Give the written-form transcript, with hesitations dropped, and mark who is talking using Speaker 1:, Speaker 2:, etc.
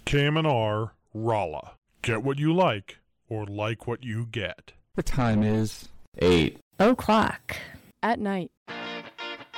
Speaker 1: KMNR, Rolla. Get what you like, or like what you get.
Speaker 2: The time is 8
Speaker 3: o'clock
Speaker 4: at night.